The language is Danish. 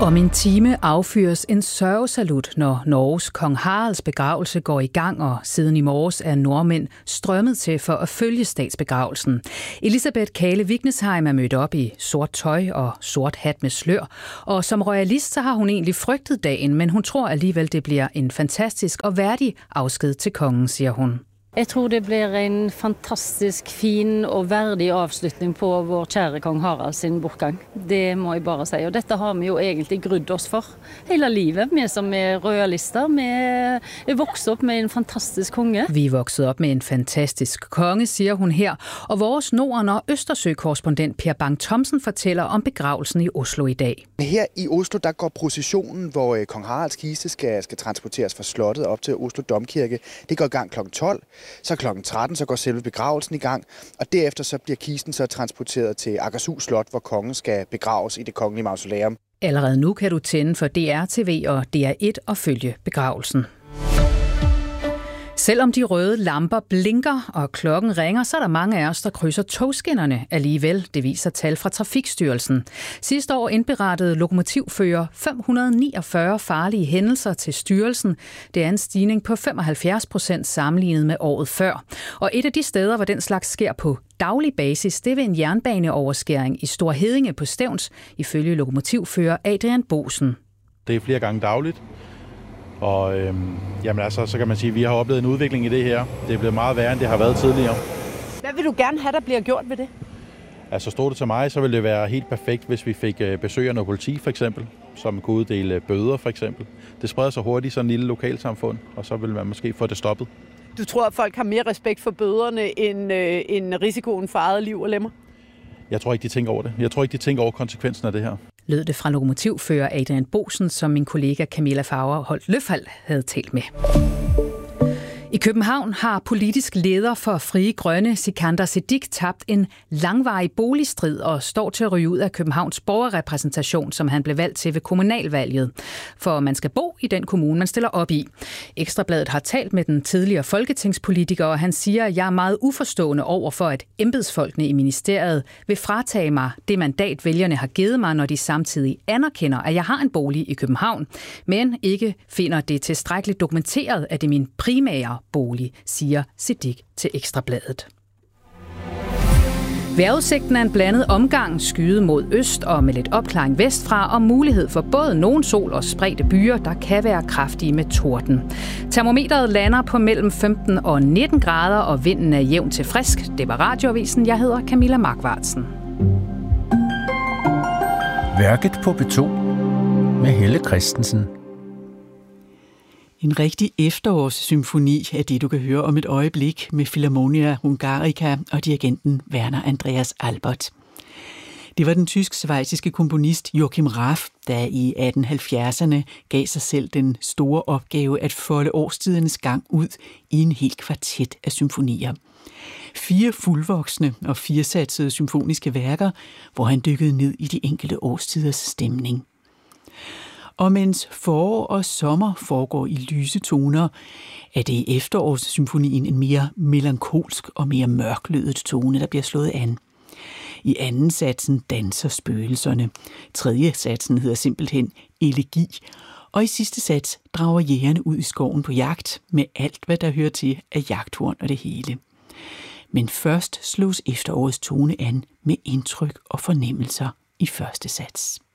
Om en time affyres en sørgesalut, når Norges kong Haralds begravelse går i gang, og siden i morges er nordmænd strømmet til for at følge statsbegravelsen. Elisabeth Kale Vignesheim er mødt op i sort tøj og sort hat med slør, og som royalist så har hun egentlig frygtet dagen, men hun tror alligevel, det bliver en fantastisk og værdig afsked til kongen, siger hun. Jeg tror det bliver en fantastisk fin og værdig avslutning på vår kære kong Harald sin bortgang. Det må jeg bare sige. Og dette har vi jo egentlig grudd oss for hele livet. Vi som er royalister, vi er vokset op med en fantastisk konge. Vi er vokset op med en fantastisk konge, siger hun her. Og vores Norden- og Østersø-korrespondent Per Bang Thomsen fortæller om begravelsen i Oslo i dag. Her i Oslo, der går processionen, hvor kong Haralds kiste skal transporteres fra slottet op til Oslo Domkirke. Det går i gang kl. 12. Så kl. 13 så går selve begravelsen i gang, og derefter så bliver kisten så transporteret til Akershus Slot, hvor kongen skal begraves i det kongelige mausoleum. Allerede nu kan du tænde for DR-TV og DR1 og følge begravelsen. Selvom de røde lamper blinker og klokken ringer, så er der mange af os, der krydser togskinnerne alligevel. Det viser tal fra Trafikstyrelsen. Sidste år indberettede lokomotivfører 549 farlige hændelser til styrelsen. Det er en stigning på 75% sammenlignet med året før. Og et af de steder, hvor den slags sker på daglig basis, det er ved en jernbaneoverskæring i Store Heddinge på Stevns, ifølge lokomotivfører Adrian Bosen. Det er flere gange dagligt. Og så kan man sige, at vi har oplevet en udvikling i det her. Det er blevet meget værre, end det har været tidligere. Hvad vil du gerne have, der bliver gjort ved det? Altså stod det til mig, så ville det være helt perfekt, hvis vi fik besøg af noget politi for eksempel, som kunne uddele bøder for eksempel. Det spreder sig hurtigt i sådan en lille lokalsamfund, og så vil man måske få det stoppet. Du tror, at folk har mere respekt for bøderne end risikoen for eget liv og lemmer? Jeg tror ikke, de tænker over det. Jeg tror ikke, de tænker over konsekvensen af det her. Lød det fra lokomotivfører Adrian Bosen, som min kollega Camilla Fagerholt Løfald havde talt med. I København har politisk leder for Frie Grønne, Sikander Siddique, tabt en langvarig boligstrid og står til at ryge ud af Københavns borgerrepræsentation, som han blev valgt til ved kommunalvalget. For man skal bo i den kommune, man stiller op i. Ekstrabladet har talt med den tidligere folketingspolitiker, og han siger, at jeg er meget uforstående over for, at embedsfolkene i ministeriet vil fratage mig det mandat, vælgerne har givet mig, når de samtidig anerkender, at jeg har en bolig i København, men ikke finder det tilstrækkeligt dokumenteret, at det er min primære bolig, siger Siddique til Ekstrabladet. Vejrudsigten er en blandet omgang, skyet mod øst og med lidt opklaring vestfra, og mulighed for både nogen sol og spredte byer, der kan være kraftige med torden. Termometeret lander på mellem 15 og 19 grader, og vinden er jævn til frisk. Det var Radioavisen. Jeg hedder Camilla Markvartsen. Værket på P2 med Helle Christensen. En rigtig efterårssymfoni er det, du kan høre om et øjeblik med Philharmonia Hungarica og dirigenten Werner Andreas Albert. Det var den tysk-schweiziske komponist Joachim Raff, der i 1870'erne gav sig selv den store opgave at folde årstidernes gang ud i en hel kvartet af symfonier. 4 fuldvoksne og 4-satsede symfoniske værker, hvor han dykkede ned i de enkelte årstiders stemning. Og mens forår og sommer foregår i lyse toner, er det i efterårssymfonien en mere melankolsk og mere mørklødet tone, der bliver slået an. I anden satsen danser spøgelserne. Tredje satsen hedder simpelthen elegi. Og i sidste sats drager jægerne ud i skoven på jagt med alt, hvad der hører til af jagthorn og det hele. Men først slås efterårets tone an med indtryk og fornemmelser i første sats.